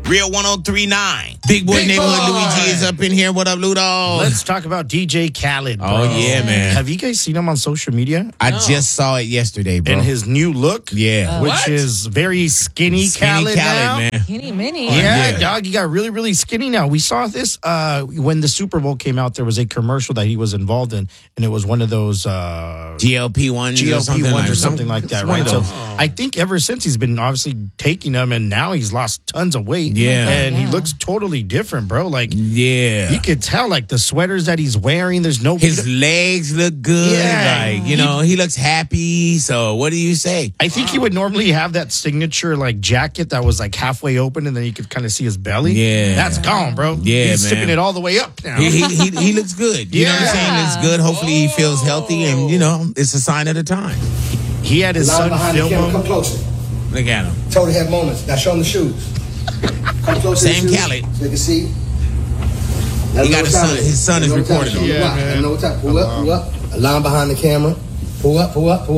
Real 103.9. Big Boy Neighborhood Luigi is up in here. What up, Ludo? Let's talk about DJ Khaled, bro. Oh, yeah, man. Have you guys seen him on social media? I just saw it yesterday, bro. And his new look? Yeah. Which is very skinny Khaled now. man. Skinny mini. Yeah, dog, he got really, really skinny now. We saw this when the Super Bowl came out. There was a commercial that he was involved in, and it was one of those GLP-1s or something like that, right? So I think ever since he's been obviously taking them, and now he's lost tons of weight. Yeah. And he looks totally different, bro. Like, yeah. you could tell, like, the sweaters that he's wearing, there's no... His legs look good. Yeah. Like, you know, he looks happy. So what do you say? I think he would normally have that signature, like, jacket that was, like, halfway open, and then you could kind of see his belly. Yeah. That's gone, bro. Yeah, he's man. sipping it all the way up now. He looks good. You know what I'm saying? He looks good. Hopefully he feels healthy, and, you know, it's a sign of the time. He had his son film him. Come closer. Look at him. Totally have moments. Now show him the shoes. Come closer. Same to the shoes Khaled. so you can see. He got his son is recording him. Yeah, man. Pull up. A line behind the camera. Pull up.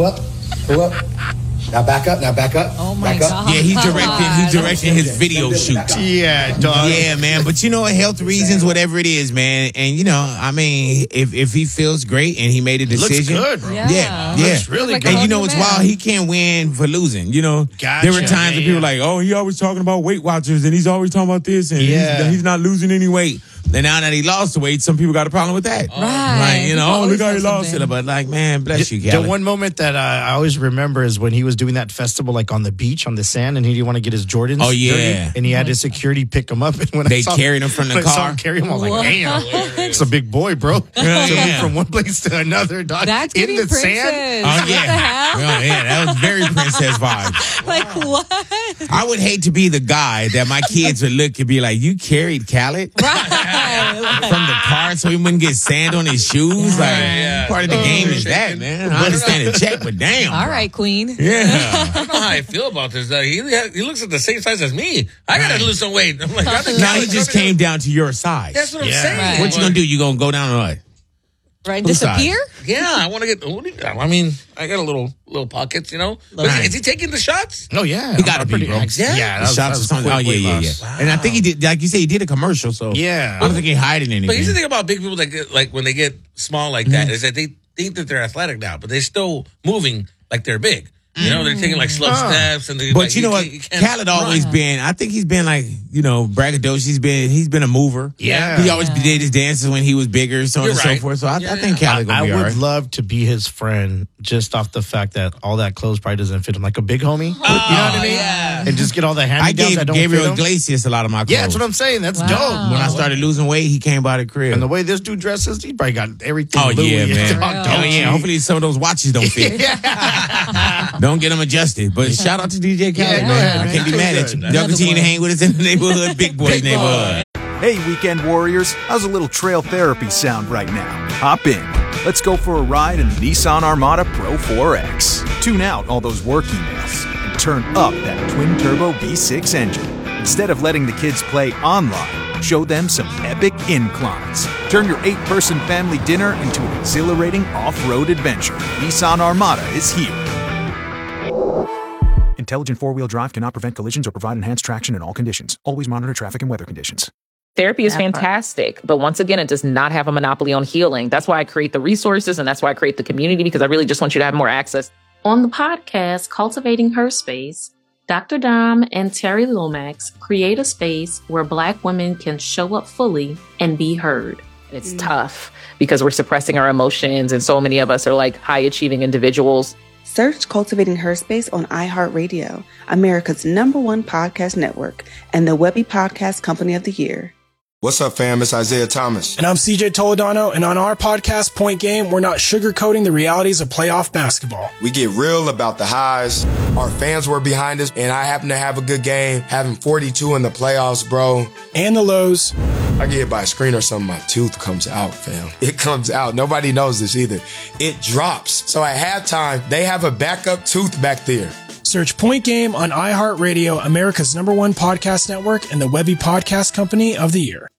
Now back up. Oh my God. Yeah, he's directing his video shoot. Yeah, dog. Yeah, man. But you know, health reasons, whatever it is, man. And you know, I mean, if he feels great and he made a decision, looks good, bro. Yeah. Looks really Like good. And you know, a it's man. wild. He can't win for losing. You know, Gotcha. there were times when people were like, "Oh, he always talking about Weight Watchers, and he's always talking about this, and he's not losing any weight." And now that he lost the weight, some people got a problem with that. Right. Like, you know, People oh, look how he always have lost it. something. But like, man, bless you, The Khaled. one moment that I always remember is when he was doing that festival, like on the beach, on the sand, and he didn't want to get his Jordans. Oh, yeah. dirty, and he had his security pick him up. And when They I saw carried him from the when I saw car? him carry him, I was like, What? damn, it's a big boy, bro. Yeah, To yeah. move from one place to another, dog. That's in getting the princess. sand. Oh, What the yeah. hell? Oh, yeah, that was very princess vibes. Like what? I would hate to be the guy that my kids would look and be like, you carried Khaled Right. from the car so he wouldn't get sand on his shoes? Like, part of the game is that, man. I understand the check, but damn. All right, Queen. Yeah. I don't know how I feel about this. He looks at the same size as me. I gotta lose some weight. I'm like, Now he just came down to your size. That's what I'm Yeah. saying. Right. What you gonna do? You gonna go down or what? Right, Whose disappear? Yeah, I want to get. I mean, I got a little pockets, you know. But Right. is he taking the shots? Oh yeah, He gotta be, Pretty bro. ex- Yeah? Yeah, The shots or something. Oh, yeah. And I think he did, like you say, he did a commercial, so Yeah. I don't think he hiding anything. But here's the thing about big people that get, like when they get small like that is that they think that they're athletic now, but they're still moving like they're big. You know, they're taking like slow steps, and they, But like, you know what? can't Khaled always run. been, I think he's been like, you know, braggadocious. He's been a mover. Yeah. He always did his dances when he was bigger, so on You're and so right. forth. So I think I, Khaled gonna be all would right. love to be his friend just off the fact that all that clothes probably doesn't fit him, like a big homie. You know what I mean? yeah. And just get all the I hand-me-downs gave that don't Gabriel fit him. Iglesias a lot of my clothes. Yeah, that's what I'm saying. That's Wow. dope. When I started losing weight, he came by the crib. And the way this dude dresses, he probably got everything. Oh, Louis yeah, and man. dog, Oh, don't yeah. you? Hopefully some of those watches don't fit. Don't get them adjusted. But shout out to DJ Khaled, Yeah, go man. ahead, I man. can't be Too mad good. at you. Y'all Another continue to one. hang with us in the neighborhood, Big Boy's neighborhood. Hey, weekend warriors, how's a little trail therapy sound right now? Hop in. Let's go for a ride in the Nissan Armada Pro 4X. Tune out all those work emails and turn up that twin-turbo V6 engine. Instead of letting the kids play online, show them some epic inclines. Turn your 8-person family dinner into an exhilarating off-road adventure. Nissan Armada is here. Intelligent four-wheel drive cannot prevent collisions or provide enhanced traction in all conditions. Always monitor traffic and weather conditions. Therapy is fantastic, but once again, it does not have a monopoly on healing. That's why I create the resources and that's why I create the community, because I really just want you to have more access. On the podcast, Cultivating Her Space, Dr. Dom and Terry Lomax create a space where Black women can show up fully and be heard. It's tough because we're suppressing our emotions, and so many of us are like high-achieving individuals. Search Cultivating Her Space on iHeartRadio, America's #1 podcast network, and the Webby Podcast Company of the Year. What's up, fam? It's Isaiah Thomas. And I'm CJ Toledano, and on our podcast, Point Game, we're not sugarcoating the realities of playoff basketball. We get real about the highs. Our fans were behind us, and I happen to have a good game, having 42 in the playoffs, bro. And the lows. I get hit by a screen or something, my tooth comes out, fam. It comes out. Nobody knows this either. It drops. So at halftime, they have a backup tooth back there. Search Point Game on iHeartRadio, America's #1 podcast network, and the Webby Podcast Company of the Year.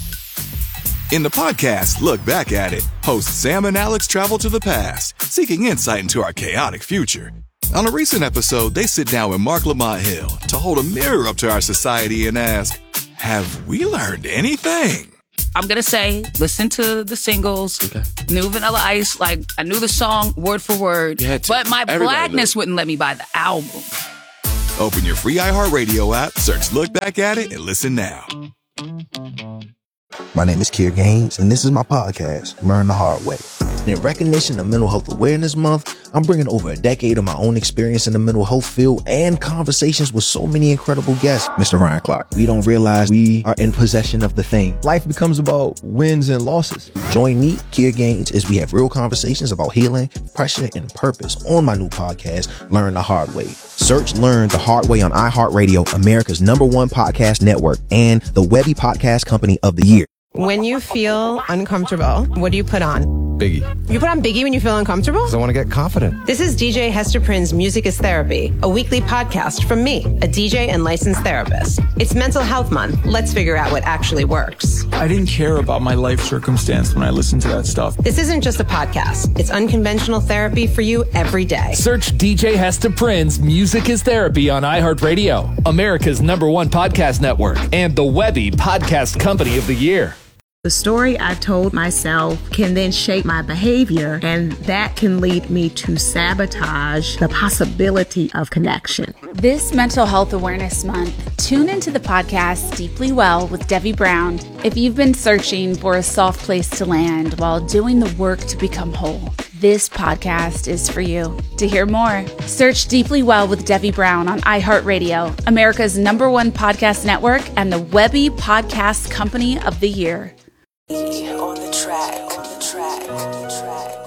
In the podcast, Look Back at It, hosts Sam and Alex travel to the past, seeking insight into our chaotic future. On a recent episode, they sit down with Mark Lamont Hill to hold a mirror up to our society and ask, have we learned anything? I'm going to say, listen to the singles, New Vanilla Ice. Like, I knew the song word for word, but my blackness wouldn't let me buy the album. Open your free iHeartRadio app, search Look Back at It, and listen now. My name is Kier Gaines, and this is my podcast, Learn the Hard Way. In recognition of Mental Health Awareness Month, I'm bringing over a decade of my own experience in the mental health field and conversations with so many incredible guests. Mr. Ryan Clark, we don't realize we are in possession of the thing. Life becomes about wins and losses. Join me, Kier Gaines, as we have real conversations about healing, pressure, and purpose on my new podcast, Learn the Hard Way. Search Learn the Hard Way on iHeartRadio, America's #1 podcast network, and the Webby Podcast Company of the Year. When you feel uncomfortable, what do you put on? Biggie. You put on Biggie when you feel uncomfortable? Because I want to get confident. This is DJ Hester Prynne's Music is Therapy, a weekly podcast from me, a DJ and licensed therapist. It's Mental Health Month. Let's figure out what actually works. I didn't care about my life circumstance when I listened to that stuff. This isn't just a podcast. It's unconventional therapy for you every day. Search DJ Hester Prynne's Music is Therapy on iHeartRadio, America's #1 podcast network, and the Webby Podcast Company of the Year. The story I told myself can then shape my behavior, and that can lead me to sabotage the possibility of connection. This Mental Health Awareness Month, tune into the podcast Deeply Well with Debbie Brown. If you've been searching for a soft place to land while doing the work to become whole, this podcast is for you. To hear more, search Deeply Well with Debbie Brown on iHeartRadio, America's #1 podcast network, and the Webby Podcast Company of the Year. On the track.